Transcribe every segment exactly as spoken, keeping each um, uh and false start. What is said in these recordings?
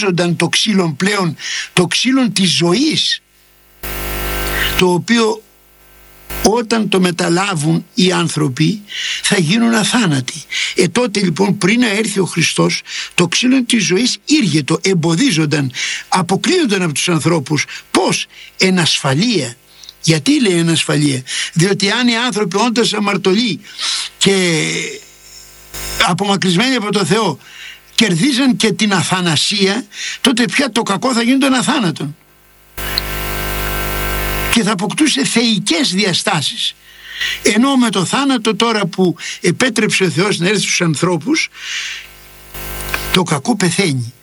εμποδίζονταν το ξύλο πλέον, το ξύλο της ζωής, το οποίο όταν το μεταλάβουν οι άνθρωποι θα γίνουν αθάνατοι. Ε τότε λοιπόν, πριν να έρθει ο Χριστός, το ξύλο της ζωής ήργετο, εμποδίζονταν, αποκλείονταν από τους ανθρώπους. Πώς? Εν ασφαλεία. Γιατί λέει εν ασφαλεία? Διότι αν οι άνθρωποι όντας αμαρτωλοί και απομακρυσμένοι από το Θεό κερδίζαν και την αθανασία, τότε πια το κακό θα γίνει τον αθάνατον και θα αποκτούσε θεϊκές διαστάσεις. Ενώ με το θάνατο τώρα που επέτρεψε ο Θεός να έρθει στους ανθρώπους, το κακό πεθαίνει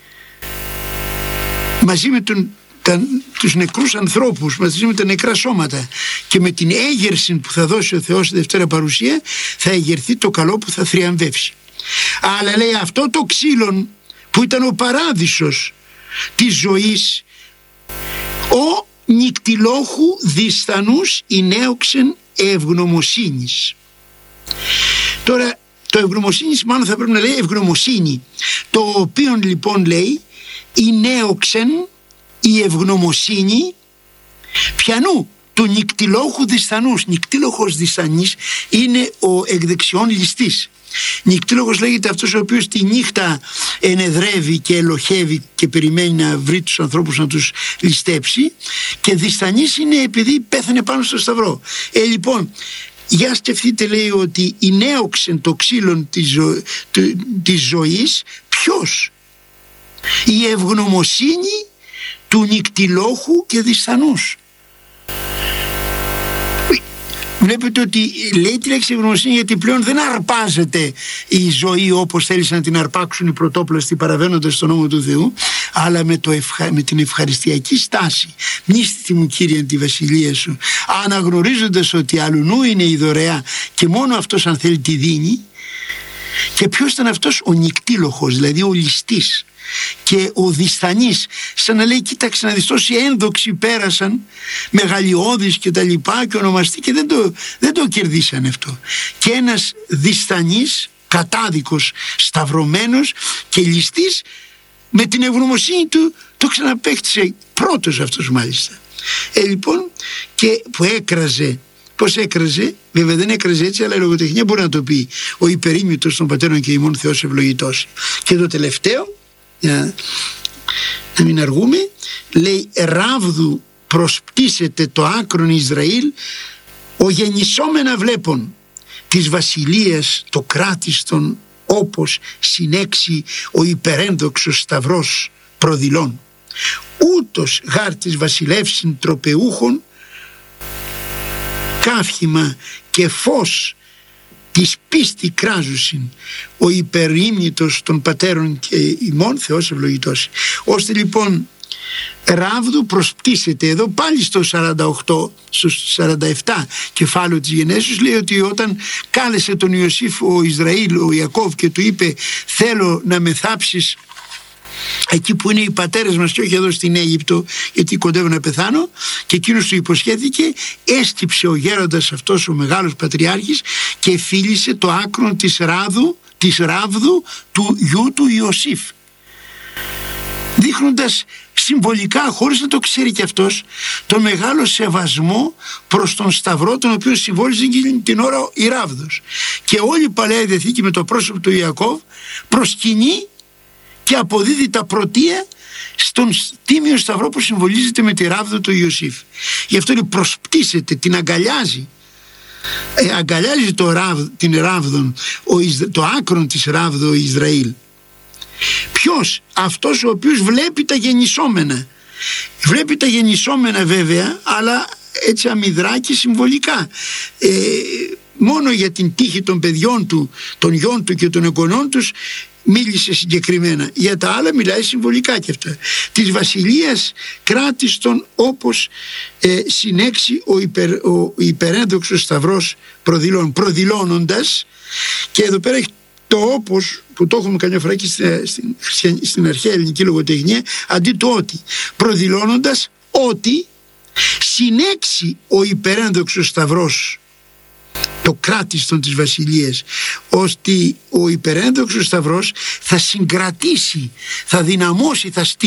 μαζί με τον, τα, τους νεκρούς ανθρώπους, μαζί με τα νεκρά σώματα, και με την έγερση που θα δώσει ο Θεός στη Δευτέρα Παρουσία θα εγερθεί το καλό που θα θριαμβεύσει. Αλλά λέει, αυτό το ξύλο που ήταν ο παράδεισος της ζωής, ο νικτυλόχου διστανούς εινέοξεν ευγνωμοσύνης. Τώρα το ευγνωμοσύνης μάλλον θα πρέπει να λέει ευγνωμοσύνη, το οποίο λοιπόν λέει εινέοξεν η ευγνωμοσύνη πιανού? Του νικτυλόχου διστανούς. Νικτύλοχος διστανής είναι ο εκδεξιών ληστής. Νικτύλοχος λέγεται αυτός ο οποίος τη νύχτα ενεδρεύει και ελοχεύει και περιμένει να βρει τους ανθρώπους να τους ληστέψει, και διστανής είναι επειδή πέθανε πάνω στο σταυρό. Ε, λοιπόν, για σκεφτείτε, λέει, ότι εινέοξεν το ξύλο της, ζω... της ζωής ποιος? Η ευγνωμοσύνη του νικτυλόχου και διστανούς. Βλέπετε ότι λέει τη λέξη ευγνωμοσύνη γιατί πλέον δεν αρπάζεται η ζωή όπως θέλησαν να την αρπάξουν οι πρωτόπλαστοι παραβαίνοντας στον νόμο του Θεού, αλλά με, το ευχα... με την ευχαριστιακή στάση. Μνήστη μου, Κύριε, τη βασιλεία σου, αναγνωρίζοντας ότι αλλουνού είναι η δωρεά και μόνο αυτός αν θέλει τη δίνει. Και ποιος ήταν αυτός? Ο νικτύλοχος, δηλαδή ο ληστής, και ο διστανής, σαν να λέει, κοίταξε να δεις, τόσοι ένδοξοι πέρασαν, μεγαλειώδεις και τα λοιπά και ονομαστεί, και δεν το, δεν το κερδίσανε αυτό. Και ένας διστανής, κατάδικος, σταυρωμένος και ληστής, με την ευγνωμοσύνη του το ξαναπαίχτησε πρώτος αυτός μάλιστα. Ε, λοιπόν, και που έκραζε. Πώς έκραζε? Βέβαια δεν έκραζε έτσι, αλλά η λογοτεχνία μπορεί να το πει. Ο υπερήμητος των πατέρων και ημών Θεός ευλογητός. Και το τελευταίο, για να μην αργούμε, λέει, ράβδου προσπτήσεται το άκρον Ισραήλ, ο γεννησόμενα βλέπων της βασιλείας το κράτιστον, όπως συνέξει ο υπερένδοξος σταυρός προδηλών. Ούτως γάρ της βασιλεύσιν τροπεούχων, καύχημα και φως της πίστη κράζουσιν, ο υπερήμνητος των πατέρων και ημών Θεός ευλογητός. Ώστε λοιπόν ράβδου προσπτήσεται. Εδώ πάλι στο σαράντα οκτώ, στο σαράντα επτά κεφάλαιο της Γενέσεως λέει ότι όταν κάλεσε τον Ιωσήφ ο Ισραήλ, ο Ιακώβ, και του είπε, θέλω να με θάψεις εκεί που είναι οι πατέρες μας και όχι εδώ στην Αίγυπτο, γιατί κοντεύω να πεθάνω, και εκείνος του υποσχέθηκε, έστυψε ο γέροντας αυτός ο μεγάλος πατριάρχης και φίλησε το άκρον της ράδου, της ράβδου του γιού του Ιωσήφ, δείχνοντας συμβολικά, χωρίς να το ξέρει και αυτός, το μεγάλο σεβασμό προς τον σταυρό, τον οποίο συμβόλιζε την ώρα η ράβδος. Και όλη η Παλαιά Διαθήκη με το πρόσωπο του Ιακώβ προσκυνεί και αποδίδει τα πρωτεία στον τίμιο σταυρό που συμβολίζεται με τη ράβδο του Ιωσήφ. Γι' αυτό λέει, προσπτήσεται, την αγκαλιάζει. Ε, αγκαλιάζει το ράβ, την ράβδον, ο, το άκρον της ράβδο Ισραήλ. Ποιος? Αυτός ο οποίος βλέπει τα γεννησόμενα. Βλέπει τα γεννησόμενα βέβαια, αλλά έτσι αμυδρά και συμβολικά. Ε, μόνο για την τύχη των παιδιών του, των γιών του και των εγγονών τους μίλησε συγκεκριμένα. Για τα άλλα μιλάει συμβολικά και αυτά. Της βασιλείας κράτιστον, όπως ε, συνέξει ο, υπερ, ο υπερένδοξος σταυρός προδηλών, προδηλώνοντας. Και εδώ πέρα έχει το όπως, που το έχουμε καμιά φορά και στην, στην, στην αρχαία ελληνική λογοτεχνία, αντί το ότι, προδηλώνοντας ότι συνέξει ο υπερένδοξος σταυρός το κράτιστον της βασιλείας, ώστε ο υπερένδοξος σταυρός θα συγκρατήσει, θα δυναμώσει, θα στηρίξει